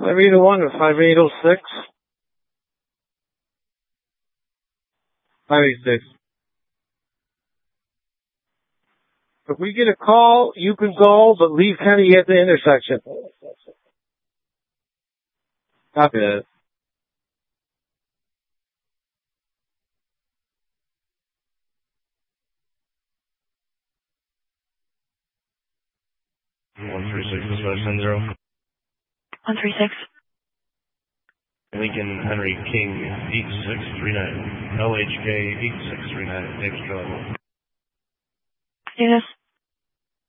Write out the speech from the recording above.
581 to 5806. 586. If we get a call, you can go, but leave Kenny at the intersection. Copy that. One 136. 136. Lincoln Henry King 8639. LHK 8639. Davis Drive. Status.